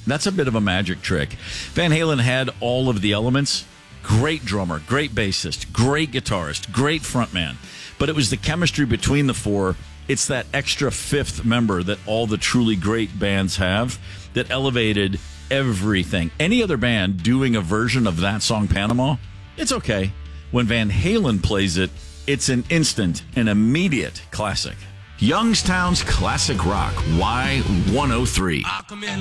That's a bit of a magic trick. Van Halen had all of the elements. Great drummer, great bassist, great guitarist, great frontman. But it was the chemistry between the four. It's that extra fifth member that all the truly great bands have that elevated everything. Any other band doing a version of that song, Panama, it's okay. When Van Halen plays it, it's an instant and immediate classic. Youngstown's Classic Rock, Y103.